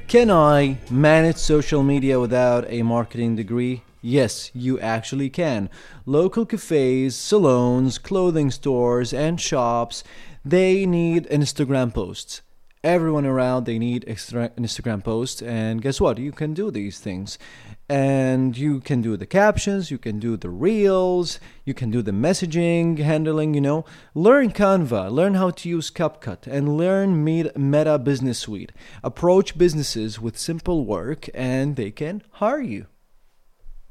Can I manage social media without a marketing degree? Yes, you actually can. Local cafes, salons, clothing stores, and shops, they need Instagram posts. Everyone around, they need Instagram posts, and guess what? You can do these things. And you can do the captions, you can do the reels, you can do the messaging handling, Learn Canva, learn how to use CapCut, and learn Meta Business Suite. Approach businesses with simple work, and they can hire you.